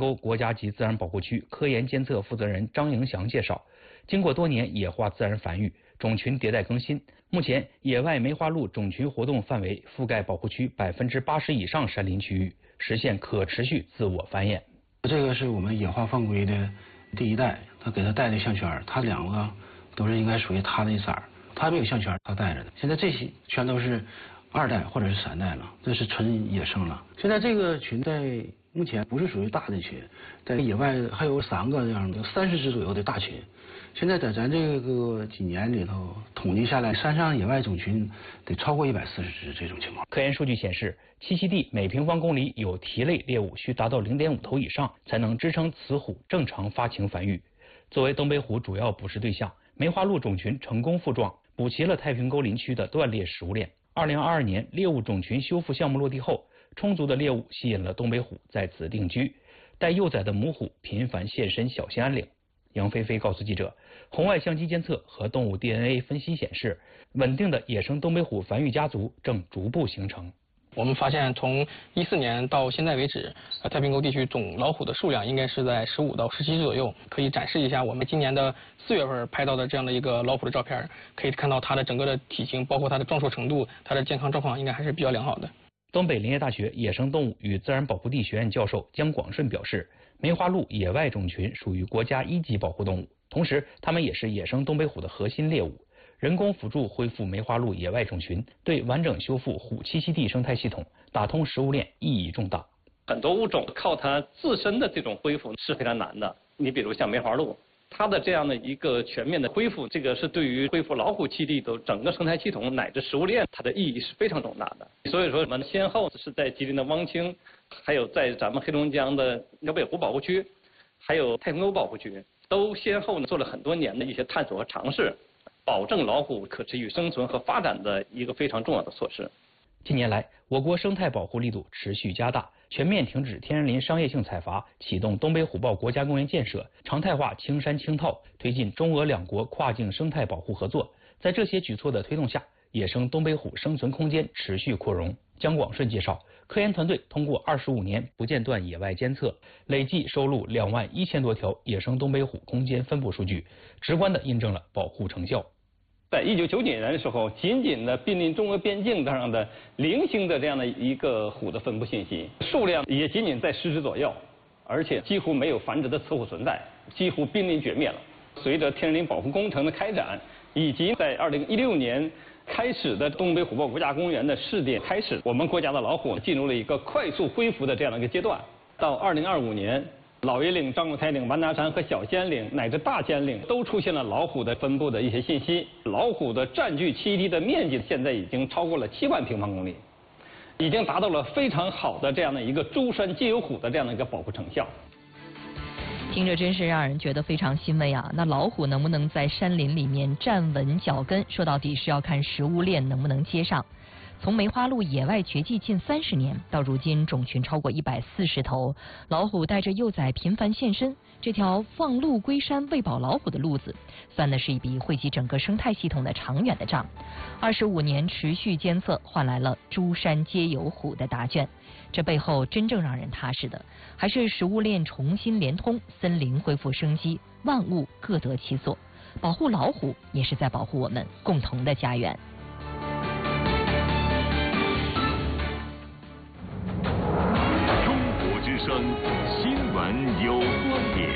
沟国家级自然保护区科研监测负责人张迎祥介绍，经过多年野化自然繁育，种群迭代更新，目前野外梅花鹿种群活动范围覆盖保护区80%以上山林区域，实现可持续自我繁衍。 这个是我们野化放归的第一代，他给他带的项圈，他两个都是应该属于他的一色儿，他没有项圈，他带着的。现在这些全都是2代或者是3代了，这是纯野生了。现在这个群在目前不是属于大的群，在野外还有3个这样的30只左右的大群。现在在咱这个几年里头统计下来，山上野外种群得超过140只这种情况。 科研数据显示，栖息地每平方公里有蹄类猎物需达到0.5头以上，才能支撑雌虎正常发情繁育。作为东北虎主要捕食对象，梅花鹿种群成功复壮，补齐了太平沟林区的断裂食物链。2022年猎物种群修复项目落地后，充足的猎物吸引了东北虎在此定居，带幼崽的母虎频繁现身小兴安岭。杨菲菲告诉记者，红外相机监测和动物 DNA 分析显示，稳定的野生东北虎繁育家族正逐步形成。 我们发现，从14年到现在为止，太平沟地区总老虎的数量应该是在15到17只左右。可以展示一下我们今年的4月份拍到的这样的一个老虎的照片，可以看到它的整个的体型，包括它的壮硕程度，它的健康状况应该还是比较良好的。 东北林业大学野生动物与自然保护地学院教授姜广顺表示，梅花鹿野外种群属于国家1级保护动物，同时它们也是野生东北虎的核心猎物。人工辅助恢复梅花鹿野外种群，对完整修复虎栖息地生态系统、打通食物链意义重大。 很多物种靠它自身的这种恢复是非常难的。你比如像梅花鹿，它的这样的一个全面的恢复，这个是对于恢复老虎栖地的整个生态系统乃至食物链，它的意义是非常重大的。所以说，我们先后是在吉林的汪清，还有在咱们黑龙江的辽北湖保护区，还有太平沟保护区，都先后做了很多年的一些探索和尝试，保证老虎可持续生存和发展的一个非常重要的措施。 近年来，我国生态保护力度持续加大，全面停止天然林商业性采伐，启动东北虎豹国家公园建设，常态化青山青套，推进中俄2国跨境生态保护合作。在这些举措的推动下，野生东北虎生存空间持续扩容。姜广顺介绍，科研团队通过25年不间断野外监测，累计收录21000多条野生东北虎空间分布数据，直观地印证了保护成效。 在1990年的时候，仅仅的濒临中俄边境上的零星的这样的一个虎的分布信息，数量也仅仅在10只左右，而且几乎没有繁殖的雌虎存在，几乎濒临绝灭了。随着天然林保护工程的开展，以及在2016年开始的东北虎豹国家公园的试点开始，我们国家的老虎进入了一个快速恢复的这样的一个阶段。到2025年，老爷岭、张果台岭、完达山和小兴安岭乃至大兴安岭都出现了老虎的分布的一些信息。老虎的占据栖息地的面积现在已经超过了7万平方公里，已经达到了非常好的这样的一个诸山皆有虎的这样的一个保护成效。 听着真是让人觉得非常欣慰啊！那老虎能不能在山林里面站稳脚跟，说到底是要看食物链能不能接上。从梅花鹿野外绝迹近30年，到如今种群超过140头，老虎带着幼崽频繁现身，这条放鹿归山喂饱老虎的路子，算的是一笔惠及整个生态系统的长远的账。25年持续监测，换来了诸山皆有虎的答卷。这背后真正让人踏实的，还是食物链重新连通，森林恢复生机，万物各得其所。保护老虎，也是在保护我们共同的家园。 新闻有观点，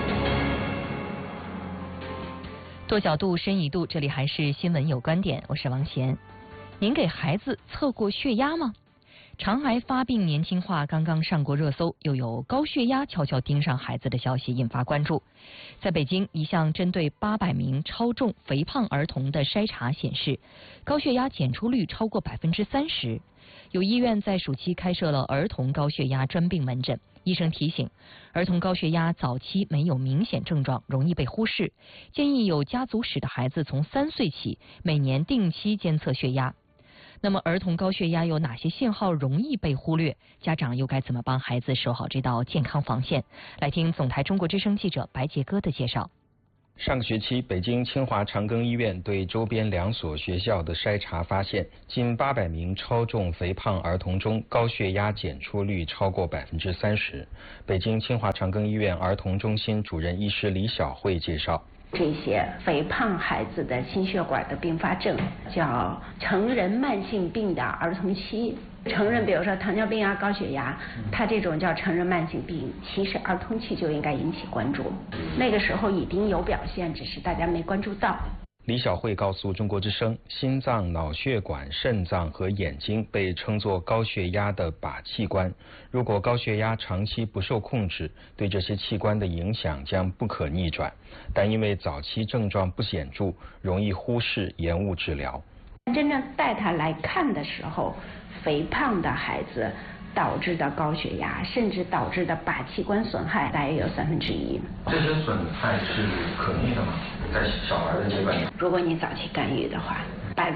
多角度深一度，这里还是新闻有观点，我是王贤。您给孩子测过血压吗？肠癌发病年轻化刚刚上过热搜，又有高血压悄悄盯上孩子的消息引发关注。在北京，一项针对800名超重肥胖儿童的筛查显示，高血压检出率超过30%。有医院在暑期开设了儿童高血压专病门诊，医生提醒，儿童高血压早期没有明显症状，容易被忽视，建议有家族史的孩子从3岁起每年定期监测血压。那么儿童高血压有哪些信号容易被忽略？家长又该怎么帮孩子守好这道健康防线？来听总台中国之声记者白杰哥的介绍。 上个学期，北京清华长庚医院对周边2所学校的筛查发现，近800名超重肥胖儿童中，高血压检出率超过30%。北京清华长庚医院儿童中心主任医师李晓慧介绍， 这些肥胖孩子的心血管的并发症叫成人慢性病的儿童期。成人比如说糖尿病啊、高血压，它这种叫成人慢性病，其实儿童期就应该引起关注，那个时候已经有表现，只是大家没关注到。 李晓慧告诉中国之声，心脏、脑血管、肾脏和眼睛被称作高血压的靶器官。如果高血压长期不受控制，对这些器官的影响将不可逆转。但因为早期症状不显著，容易忽视、延误治疗。 真正带他来看的时候，肥胖的孩子导致的高血压，甚至导致的靶器官损害，大约有1/3。 这些损害是可逆的吗？在小孩的阶段， 如果你早期干预的话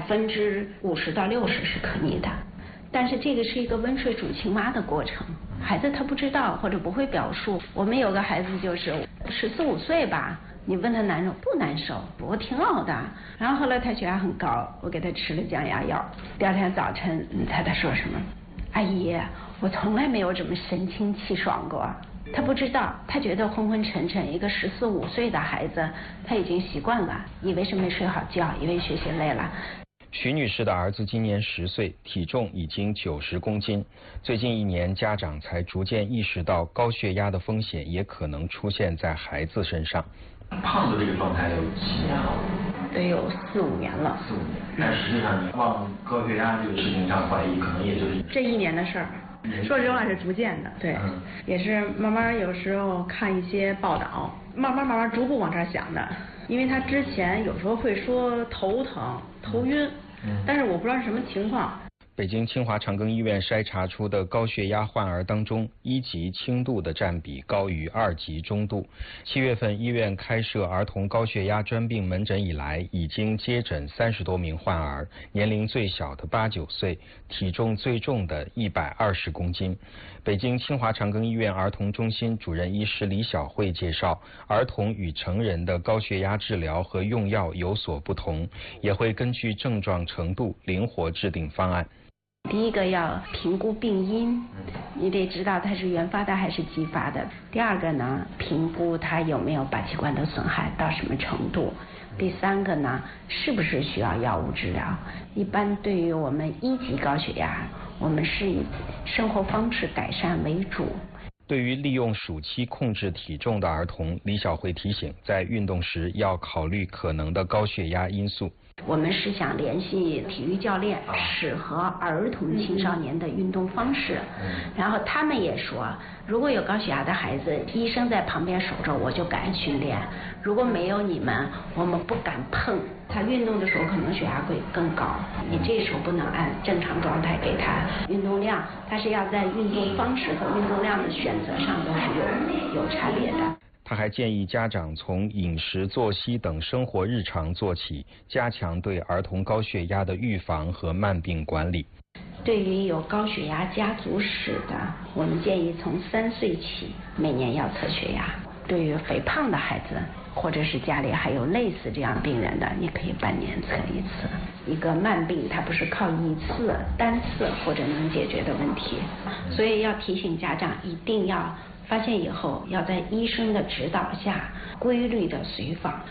，50%到60%是可逆的。但是这个是一个温水煮青蛙的过程，孩子他不知道或者不会表述。我们有个孩子就是14、15岁吧，你问他难受不难受？我挺好的。然后后来他血压很高，我给他吃了降压药。第2天早晨，你猜他说什么？阿姨，我从来没有这么神清气爽过。他不知道，他觉得昏昏沉沉。一个14、15岁的孩子，他已经习惯了，以为是没睡好觉，以为学习累了。 徐女士的儿子今年10岁，体重已经90公斤。最近1年，家长才逐渐意识到高血压的风险也可能出现在孩子身上。 胖的这个状态有几年了？ 得有4、5年了。 4、5年。但实际上，你往高血压这个事情上怀疑，可能也就是这1年的事儿。说实话是逐渐的，对，也是慢慢有时候看一些报道，慢慢逐步往这儿想的。因为他之前有时候会说头疼、头晕，但是我不知道是什么情况。 北京清华长庚医院筛查出的高血压患儿当中，1级轻度的占比高于2级中度。7月份医院开设儿童高血压专病门诊以来，已经接诊30多名患儿，年龄最小的8、9岁，体重最重的120公斤。北京清华长庚医院儿童中心主任医师李晓慧介绍，儿童与成人的高血压治疗和用药有所不同，也会根据症状程度灵活制定方案。 第一个要评估病因，你得知道它是原发的还是继发的。第2个呢，评估它有没有靶器官的损害到什么程度。第3个呢，是不是需要药物治疗。一般对于我们1级高血压，我们是以生活方式改善为主。 对于利用暑期控制体重的儿童，李晓慧提醒，在运动时要考虑可能的高血压因素。 我们是想联系体育教练，适合儿童青少年的运动方式。然后他们也说，如果有高血压的孩子，医生在旁边守着，我就敢训练；如果没有你们，我们不敢碰。他运动的时候可能血压会更高，你这时候不能按正常状态给他运动量，他是要在运动方式和运动量的选择上都是有差别的。 他还建议家长从饮食、作息等生活日常做起，加强对儿童高血压的预防和慢病管理。 对于有高血压家族史的，我们建议从3岁起每年要测血压。对于肥胖的孩子，或者是家里还有类似这样病人的，你可以半年测1次。一个慢病它不是靠1次单次或者能解决的问题，所以要提醒家长一定要发现以后要在医生的指导下规律的随访。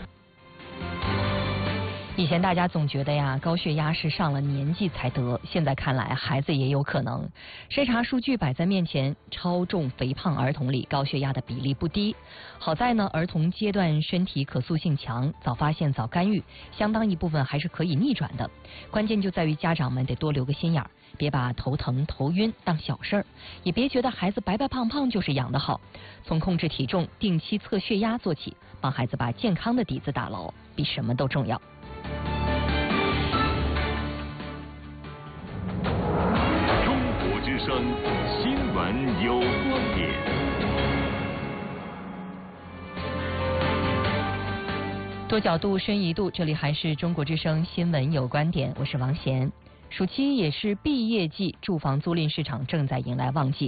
以前大家总觉得呀，高血压是上了年纪才得，现在看来孩子也有可能。筛查数据摆在面前，超重肥胖儿童里高血压的比例不低。好在呢，儿童阶段身体可塑性强，早发现早干预，相当一部分还是可以逆转的。关键就在于家长们得多留个心眼儿，别把头疼头晕当小事儿，也别觉得孩子白白胖胖就是养得好。从控制体重、定期测血压做起，帮孩子把健康的底子打牢，比什么都重要。 中国之声新闻有观点。 多角度，深一度，这里还是中国之声新闻有观点，我是王贤。暑期也是毕业季，住房租赁市场正在迎来旺季。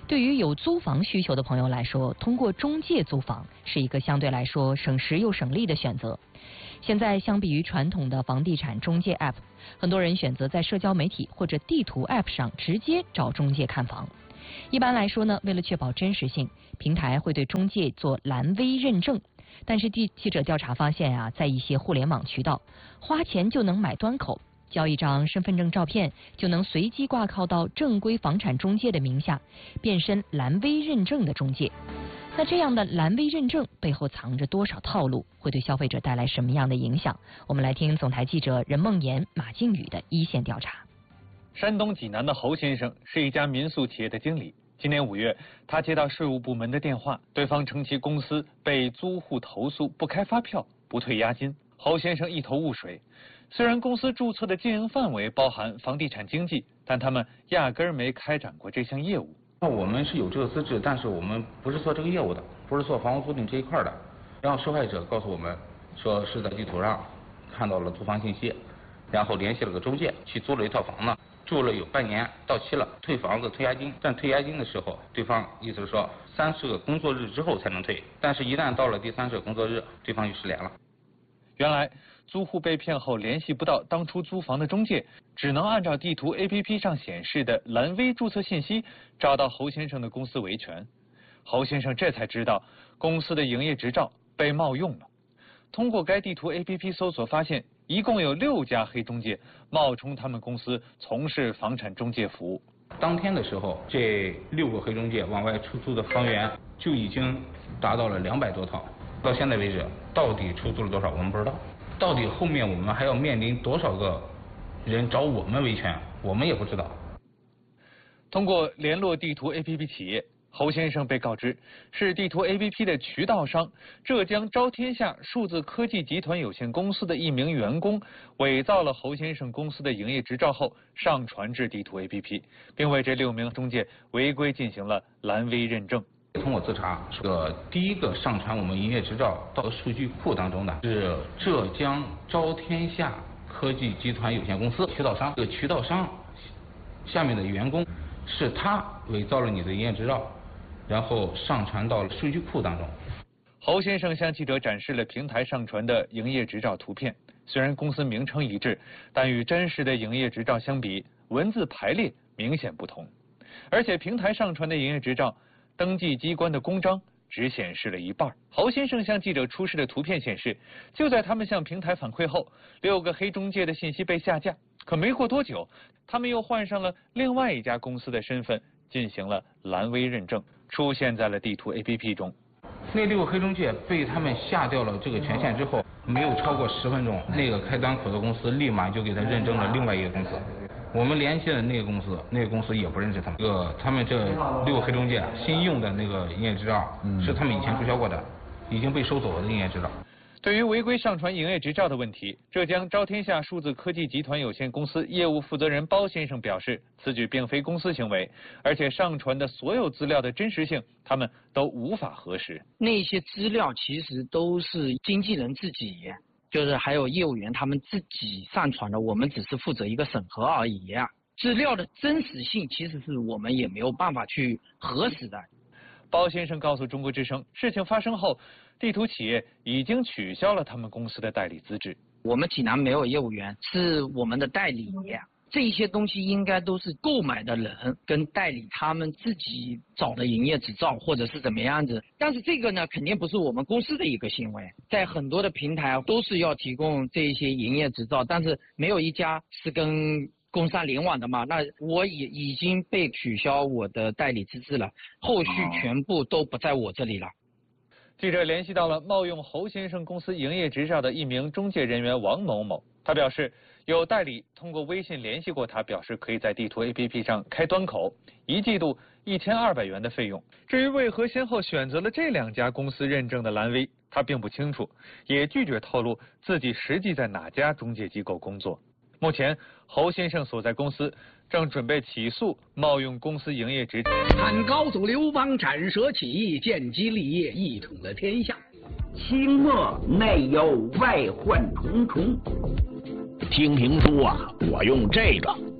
对于有租房需求的朋友来说，通过中介租房是一个相对来说省时又省力的选择。现在相比于传统的房地产中介 App， 很多人选择在社交媒体或者地图 App 上直接找中介看房。一般来说呢，为了确保真实性，平台会对中介做蓝 V 认证。但是记者调查发现啊，在一些互联网渠道，花钱就能买端口，交一张身份证照片就能随机挂靠到正规房产中介的名下，变身蓝 V 认证的中介。那这样的蓝 V 认证背后藏着多少套路，会对消费者带来什么样的影响？我们来听总台记者任梦妍、马靖宇的一线调查。 山东济南的侯先生是一家民宿企业的经理。今年5月，他接到税务部门的电话，对方称其公司被租户投诉不开发票、不退押金。侯先生一头雾水。虽然公司注册的经营范围包含房地产经纪，但他们压根儿没开展过这项业务。 那我们是有这个资质，但是我们不是做这个业务的，不是做房屋租赁这一块的。然后受害者告诉我们说是在地图上看到了租房信息，然后联系了个中介去租了一套房呢，住了有半年，到期了，退房子退押金。但退押金的时候，对方意思是说30个工作日之后才能退，但是一旦到了第30个工作日，对方就失联了。 原来租户被骗后联系不到当初租房的中介，只能按照地图 APP 上显示的蓝 V 注册信息找到侯先生的公司维权。侯先生这才知道公司的营业执照被冒用了。通过该地图 APP 搜索发现，一共有6家黑中介冒充他们公司从事房产中介服务。 当天的时候，这6个黑中介往外出租的房源就已经达到了200多套。到现在为止，到底出租了多少我们不知道，到底后面我们还要面临多少个人找我们维权，我们也不知道。 通过联络地图 APP 企业，侯先生被告知是地图 APP 的渠道商浙江招天下数字科技集团有限公司的一名员工，伪造了侯先生公司的营业执照后上传至地图 APP， 并为这6名中介违规进行了蓝 V 认证。 通过自查，第一个上传我们营业执照到数据库当中的是浙江招天下科技集团有限公司渠道商。这个渠道商下面的员工是他伪造了你的营业执照，然后上传到了数据库当中。 侯先生向记者展示了平台上传的营业执照图片，虽然公司名称一致，但与真实的营业执照相比，文字排列明显不同。而且平台上传的营业执照登记机关的公章只显示了一半。侯先生向记者出示的图片显示，就在他们向平台反馈后，6个黑中介的信息被下架。可没过多久，他们又换上了另外一家公司的身份，进行了蓝 V 认证，出现在了地图 APP 中。 那6个黑中介被他们下掉了这个权限之后，没有超过10分钟，那个开端口的公司立马就给他认证了另外一个公司。我们联系的那个公司也不认识他们。他们这6个黑中介新用的那个营业执照是他们以前注销过的，已经被收走了的营业执照。 对于违规上传营业执照的问题，浙江招天下数字科技集团有限公司业务负责人包先生表示，此举并非公司行为，而且上传的所有资料的真实性，他们都无法核实。 那些资料其实都是经纪人自己，就是还有业务员他们自己上传的，我们只是负责一个审核而已。资料的真实性其实是我们也没有办法去核实的。 包先生告诉中国之声，事情发生后，地图企业已经取消了他们公司的代理资质。 我们济南没有业务员，是我们的代理。这些东西应该都是购买的人跟代理他们自己找的营业执照或者是怎么样子，但是这个呢肯定不是我们公司的一个行为。在很多的平台都是要提供这些营业执照，但是没有一家是跟工商联网的嘛，那我也已经被取消我的代理资质了，后续全部都不在我这里了。 记者联系到了冒用侯先生公司营业执照的一名中介人员王某某，他表示有代理通过微信联系过他，表示可以在地图 APP 上开端口，1季度1200元的费用。至于为何先后选择了这2家公司认证的蓝 V， 他并不清楚，也拒绝透露自己实际在哪家中介机构工作。目前，侯先生所在公司正准备起诉冒用公司营业执照。 汉高祖刘邦斩蛇起义，建基立业，一统了天下。 清末内有外患重重。听评书啊，我用这个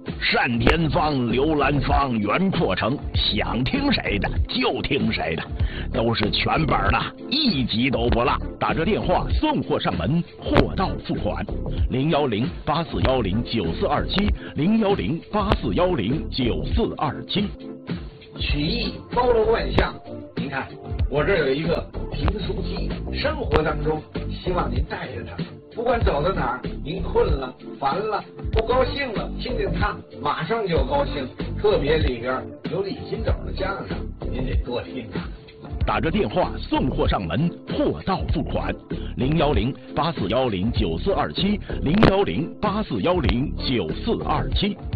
单田芳、刘兰芳、袁阔成，想听谁的就听谁的，都是全本的，一集都不落。打着电话送货上门，货到付款。010-8410-9427，010-8410-9427。 曲艺包罗万象，您看我这有一个评书机，生活当中希望您带着它，不管走到哪儿，您困了、烦了、不高兴了，听见它马上就高兴。特别里边有李金斗的相声，您得多听啊。 打着电话送货上门，货到付款。010-8410-9427，010-8410-9427。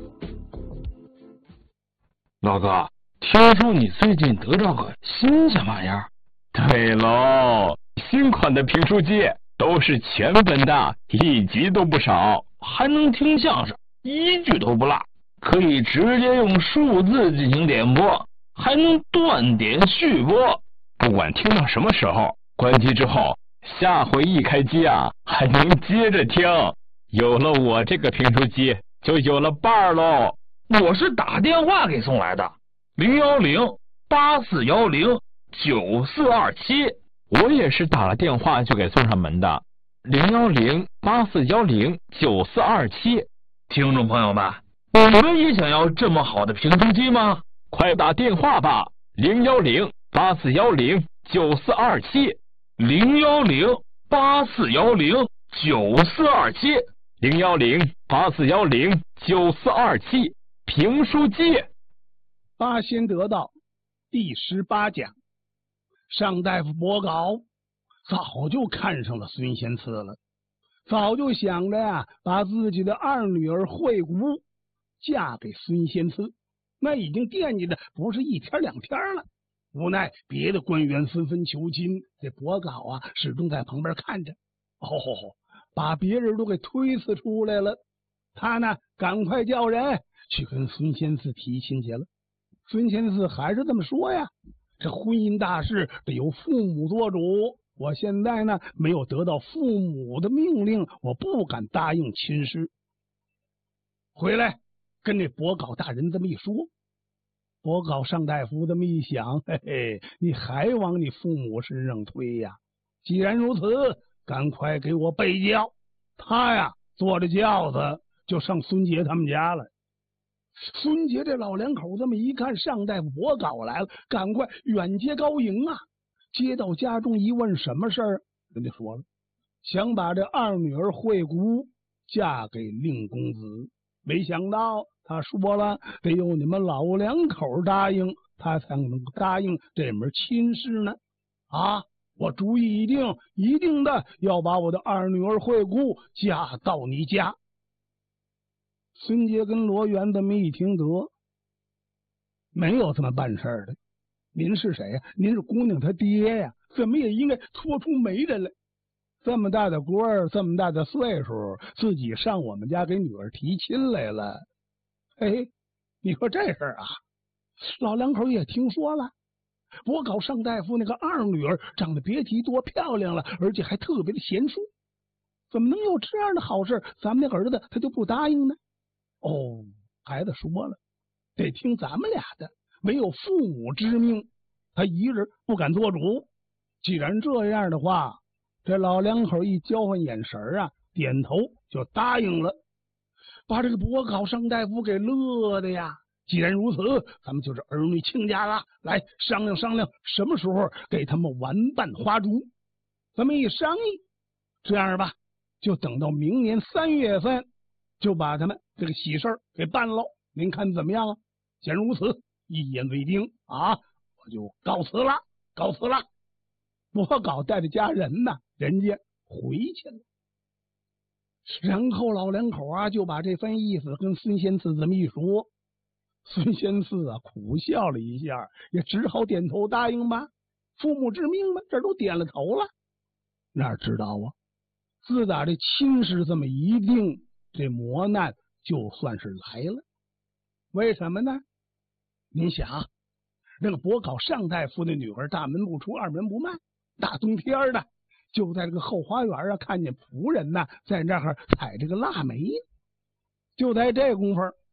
老哥，听说你最近得到个新鲜玩意儿？ 对喽，新款的评书机都是全本的，一集都不少， 还能听相声，一句都不落，可以直接用数字进行点播，还能断点续播， 不管听到什么时候，关机之后，下回一开机啊，还能接着听。有了我这个评书机，就有了伴儿喽。 我是打电话给送来的，010-8410-9427。 我也是打了电话就给送上门的，010-8410-9427。 听众朋友们，你们也想要这么好的评书机吗？ 快打电话吧，010-8410-9427。 010-8410-9427。 010-8410-9427。评书机。 八仙得道第18讲，尚大夫博稿早就看上了孙仙次了，早就想着呀，把自己的二女儿惠姑嫁给孙仙次，那已经惦记着不是一天两天了。无奈别的官员纷纷求亲，这博稿啊始终在旁边看着，把别人都给推辞出来了。他呢，赶快叫人去跟孙仙次提亲去了。孙仙次还是这么说呀，这婚姻大事得由父母做主，我现在呢没有得到父母的命令，我不敢答应亲事。回来跟这博稿大人这么一说，博稿尚大夫这么一想，嘿嘿，你还往你父母身上推呀？既然如此，赶快给我备轿。他呀坐着轿子就上孙杰他们家了。孙杰这老两口这么一看尚大夫博稿来了，赶快远接高迎啊！接到家中一问什么事儿，人家说了，想把这二女儿惠姑嫁给令公子。没想到他说了，得有你们老两口答应，他才能答应这门亲事呢。我主意一定的要把我的二女儿惠姑嫁到你家。孙杰跟罗元这么一听，得，没有这么办事的。您是谁呀？您是姑娘她爹呀，怎么也应该拖出媒人来。这么大的官儿，这么大的岁数，自己上我们家给女儿提亲来了。你说这事儿啊，老两口也听说了。博稿尚大夫那个二女儿长得别提多漂亮了，而且还特别的贤淑，怎么能有这样的好事？咱们那儿子他就不答应呢？孩子说了，得听咱们俩的，没有父母之命，他一人不敢做主。既然这样的话，这老两口一交换眼神啊，点头就答应了，把这个博稿尚大夫给乐的呀。既然如此，咱们就是儿女亲家了，来商量商量什么时候给他们完办花烛。咱们一商议，这样吧，就等到明年3月份就把他们这个喜事儿给办了。您看怎么样啊？既然如此，一言为定啊！我就告辞了。博稿带着家人呢，人家回去了。然后老两口啊，就把这番意思跟孙仙次这么一说。孙仙次啊，苦笑了一下，也只好点头答应吧。父母之命嘛，这都点了头了。哪知道啊，自打这亲事这么一定，这磨难就算是来了。为什么呢？您想，那个博稿尚大夫的女儿大门不出二门不迈，大冬天的就在这个后花园啊，看见仆人呢在那儿采这个腊梅。就在这功夫，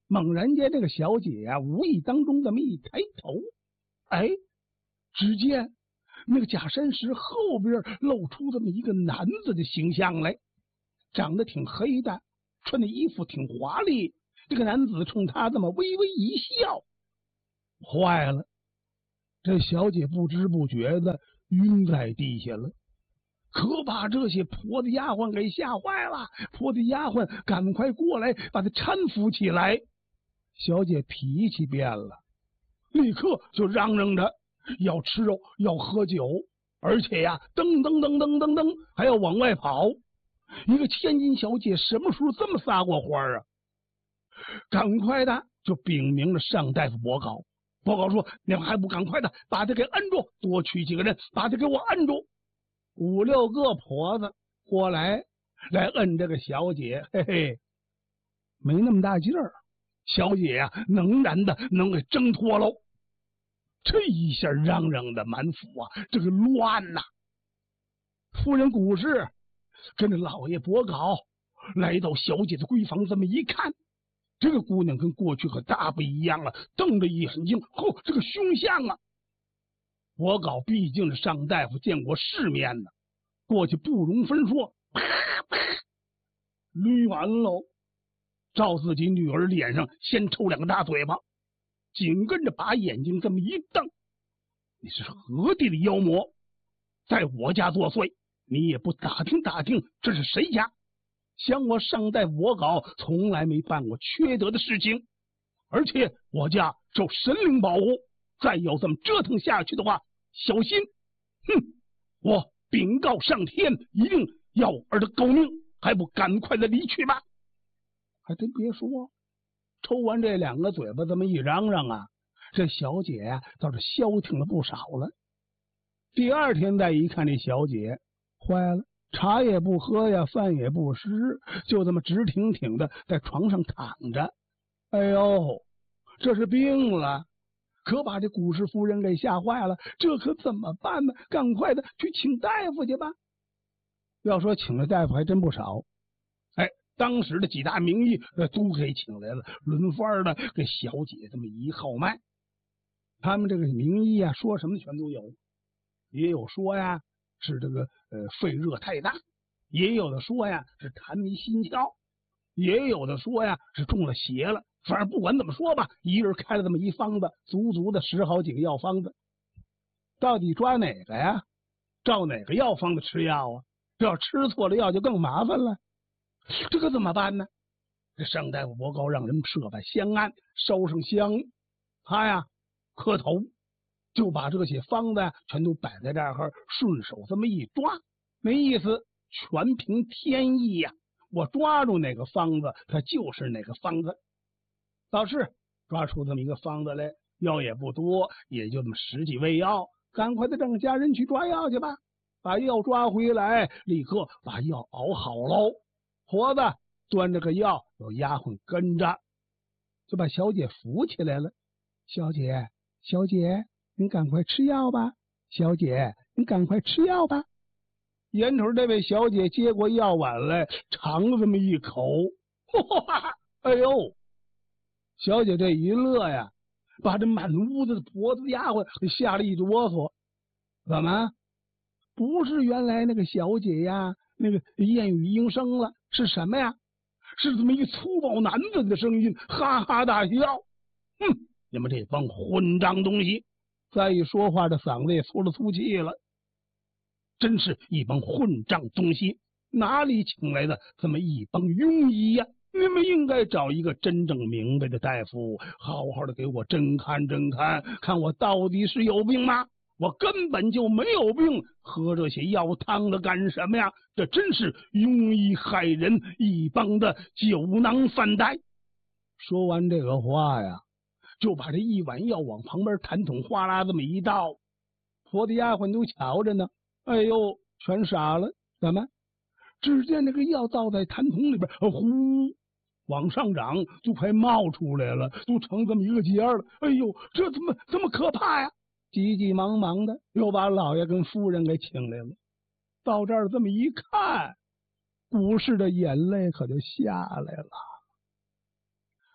猛然间，这个小姐啊，无意当中这么一抬头，哎，只见那个假山石后边露出这么一个男子的形象来，长得挺黑的，穿的衣服挺华丽。这个男子冲他这么微微一笑，坏了，这小姐不知不觉的晕在地下了。可把这些婆子丫鬟给吓坏了，婆子丫鬟赶快过来把她搀扶起来。小姐脾气变了，立刻就嚷嚷着要吃肉，要喝酒，而且呀，噔噔噔噔噔噔，还要往外跑。一个千金小姐什么时候这么撒过欢啊？赶快的就禀明了上大夫伯高。伯高说：“你们还不赶快的把他给摁住，多取几个人把他给我摁住。”5、6个婆子过来摁这个小姐，嘿嘿，没那么大劲儿。小姐呀，能然的能给挣脱喽。这一下嚷嚷的满府啊，这个乱呐！夫人古氏跟着老爷伯高来到小姐的闺房，这么一看，这个姑娘跟过去可大不一样了，瞪着眼睛，嚯，这个凶相啊！伯高毕竟是上大夫，见过世面呢，过去不容分说，啪啪捋完喽，照自己女儿脸上先抽2个大嘴巴，紧跟着把眼睛这么一瞪：“你是何地的妖魔，在我家作祟？你也不打听打听这是谁家？像我上代伯高从来没办过缺德的事情，而且我家受神灵保护，再要这么折腾下去的话，小心！哼！我禀告上天，一定要我儿的狗命，还不赶快的离去吧！”还真别说，抽完这2个嘴巴，这么一嚷嚷啊，这小姐呀倒是消停了不少了。第2天再一看，这小姐坏了，茶也不喝呀，饭也不吃，就这么直挺挺的在床上躺着。哎呦，这是病了，可把这古氏夫人给吓坏了，这可怎么办呢？赶快的去请大夫去吧。要说请的大夫还真不少，哎，当时的几大名医都给请来了，轮番的给小姐这么一号脉。他们这个名医啊，说什么全都有，也有说呀是这个肺热太大，也有的说呀是痰迷心窍，也有的说呀是中了邪了。反正不管怎么说吧，一人开了这么一方子，足足的10好几个药方子。到底抓哪个呀？照哪个药方子吃药啊？这要吃错了药就更麻烦了。这可怎么办呢？这上大夫伯高让人设摆香案，烧上香，他呀磕头，就把这些方子全都摆在这儿，顺手这么一抓，没意思，全凭天意呀！我抓住哪个方子，它就是哪个方子。倒是抓出这么一个方子来，药也不多，也就这么10几味药，赶快的让家人去抓药去吧。把药抓回来，立刻把药熬好喽。婆子端着个药，有丫鬟跟着，就把小姐扶起来了。小姐，小姐，你赶快吃药吧。小姐，你赶快吃药吧。眼瞅这位小姐接过药碗来，尝了这么一口，哇！哎呦！小姐这一乐呀，把这满屋子的婆子丫鬟给吓了一哆嗦。怎么？不是原来那个小姐呀，那个燕语莺声了，是什么呀？是这么一个粗暴男子的声音，哈哈大笑。你们这帮混账东西！再一说话，这嗓子也粗了粗气了。真是一帮混账东西！哪里请来的这么一帮庸医呀？你们应该找一个真正明白的大夫，好好的给我诊看诊看，看我到底是有病吗？我根本就没有病，喝这些药汤的干什么呀？这真是庸医害人，一帮的酒囊饭袋。说完这个话呀，就把这一碗药往旁边痰桶哗啦这么一倒，婆子丫鬟都瞧着呢，哎呦，全傻了。怎么？只见那个药倒在痰桶里边，呼往上涨，就快冒出来了，都成这么一个结了。哎呦，这怎么这么可怕呀？急急忙忙的又把老爷跟夫人给请来了。到这儿这么一看，古氏的眼泪可就下来了。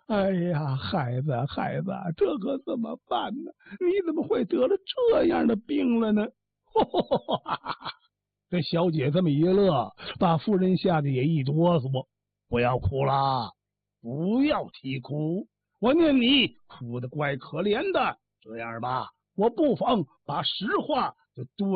哎呀，孩子，这可怎么办呢？你怎么会得了这样的病了呢？这小姐这么一乐，把夫人吓得也一哆嗦。不要哭啦，不要啼哭，我念你哭得怪可怜的。这样吧，我不妨把实话就对